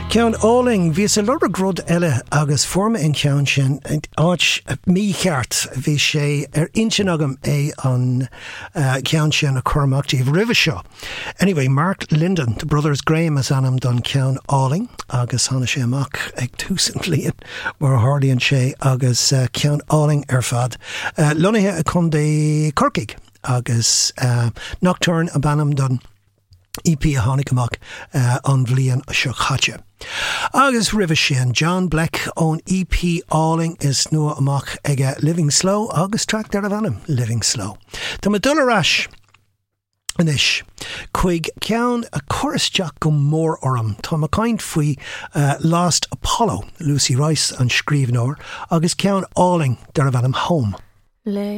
Ceann Óling bhí sa lura grud eile agus forma in ceann sin áit mícheart bhí sé intin agam é an ceann sin a chormachtaí ribh seo. Anyway, Mark Linden, the Brothers Graham is anam don Ceann Óling agus hána sé amach ag túsant líon mar hádaíonn sé agus Ceann Óling ar fad. Lonathe a chun dé Corcaigh agus Nocturne a banam don EP a tháinig amach an bhliain seo chaite. Agus ribh sin John Bleck ón EP Óling is nua amach ag Living Slow agus track dar a bhanam Living Slow. Tá ma dul arás inis chuig ceann a choristeach go mór orm. Tá ma caint faoi Lost Apollo, Lucy Rice an scríbhneoir, agus ceann Óling dar a bhanam Home.